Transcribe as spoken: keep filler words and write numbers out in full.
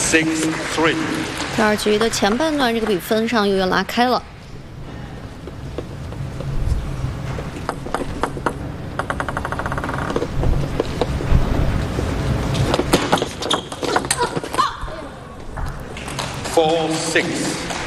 six three。 第二局的前半段，这个比分上又要拉开了。 Four six。